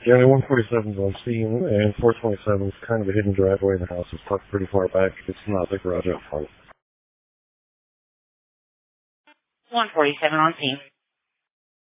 Yeah, 147's on scene, and 427 is kind of a hidden driveway. The house is parked pretty far back. It's not the garage out front. 147 on scene.